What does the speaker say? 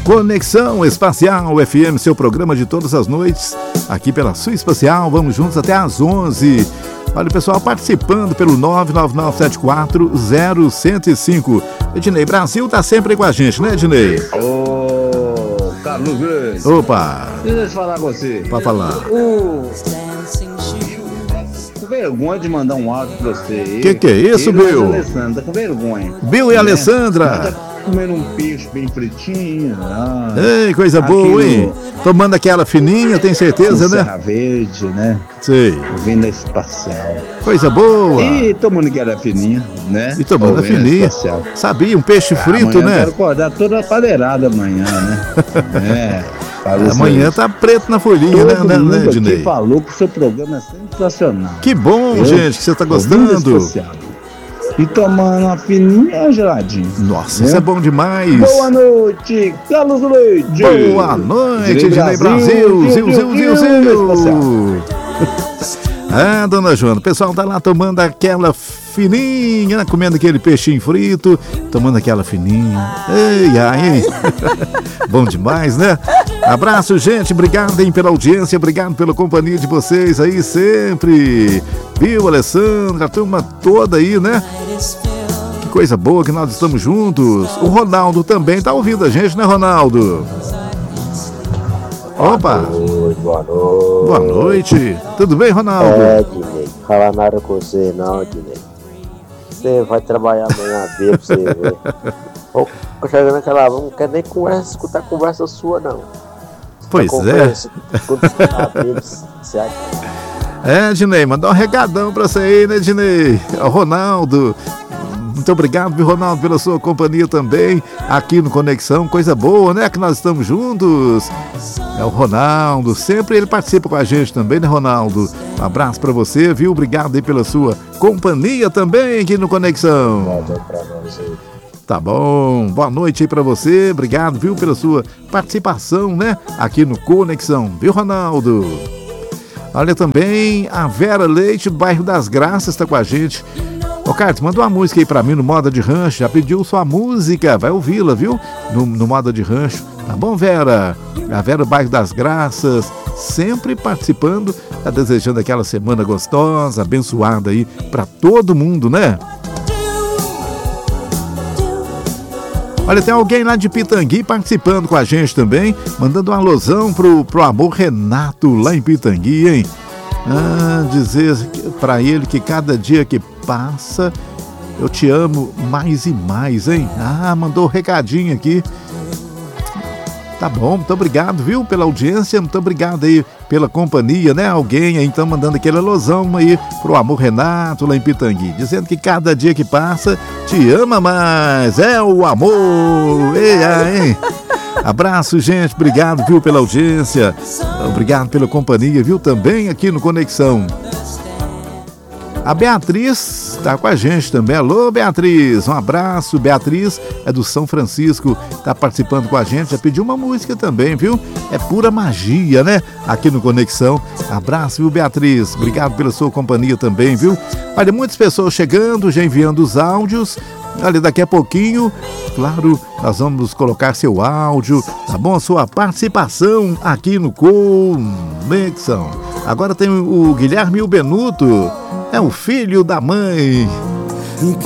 Conexão Espacial FM, seu programa de todas as noites, aqui pela Sua Espacial. Vamos juntos até às 11. Olha o pessoal participando pelo 999740105. Ednei Brasil tá sempre aí com a gente, né, Ednei? Ô, Carlos Reis. Opa! Deixa eu falar com você. Pode falar. Com vergonha de mandar um áudio pra você. Que é isso, Bill? Alessandra, com vergonha. Bill e Alessandra. Comendo um peixe bem fritinho. Ei, coisa boa, hein? Tomando aquela fininha, tem certeza, né? Serra Verde, né? Sei. Ouvindo a Espacial. Coisa boa. E tomando aquela fininha, né? E tomando a fininha. Sabia, um peixe frito, né? Eu quero acordar toda padeirada amanhã, né? Amanhã tá preto na folhinha, né, Ednei? Falou que o seu programa é sensacional. Que bom, gente, que você tá gostando. E tomando uma fininha geladinha. Nossa, isso é bom demais. Boa noite, Carlos Leite. Boa noite, Ednei Brasil. Zil. Dona Joana, o pessoal tá lá tomando aquela fininha, comendo aquele peixinho frito, tomando aquela fininha. Ei, ai. Bom demais, né? Abraço, gente, obrigado, hein, pela audiência, obrigado pela companhia de vocês aí sempre. Viu, Alessandra, a turma toda aí, né? Que coisa boa que nós estamos juntos. O Ronaldo também tá ouvindo a gente, né, Ronaldo? Opa! Boa noite. Boa noite. Tudo bem, Ronaldo? Dinei, falar nada com você não, Dinei. Você vai trabalhar amanhã ver pra você ver. Ou chegando naquela, não quer nem escutar conversa sua, não. Pois é. Dinei, mandar um regadão pra você aí, né, Dinei? O Ronaldo. Muito obrigado, viu, Ronaldo, pela sua companhia também aqui no Conexão. Coisa boa, né? Que nós estamos juntos. É o Ronaldo, sempre ele participa com a gente também, né, Ronaldo? Um abraço pra você, viu? Obrigado aí pela sua companhia também aqui no Conexão. Tá bom, boa noite aí pra você. Obrigado, viu, pela sua participação, né? Aqui no Conexão, viu, Ronaldo? Olha também a Vera Leite, do bairro das Graças, tá com a gente. Ô, Carlos, manda uma música aí pra mim no Moda de Rancho. Já pediu sua música, vai ouvi-la, viu? No Moda de Rancho. Tá bom, Vera? A Vera do bairro das Graças, sempre participando, tá desejando aquela semana gostosa, abençoada aí pra todo mundo, né? Olha, tem alguém lá de Pitangui participando com a gente também, mandando um alusão pro amor Renato lá em Pitangui, hein? Dizer pra ele que cada dia que passa, eu te amo mais e mais, hein? Mandou um recadinho aqui. Tá bom, muito obrigado, viu, pela audiência, muito obrigado aí pela companhia, né? Alguém aí, então, mandando aquele alusão aí pro amor Renato lá em Pitangui, dizendo que cada dia que passa, te ama mais, é o amor, hein? Abraço, gente, obrigado, viu, pela audiência, obrigado pela companhia, viu, também aqui no Conexão. A Beatriz está com a gente também. Alô, Beatriz, um abraço. Beatriz é do São Francisco, está participando com a gente, já pediu uma música também, viu? É pura magia, né? Aqui no Conexão. Abraço, viu, Beatriz? Obrigado pela sua companhia também, viu? Olha, muitas pessoas chegando, já enviando os áudios. Olha, daqui a pouquinho, claro, nós vamos colocar seu áudio, tá bom? Sua participação aqui no Conexão. Agora tem o Guilherme e o Benuto, é o filho da mãe.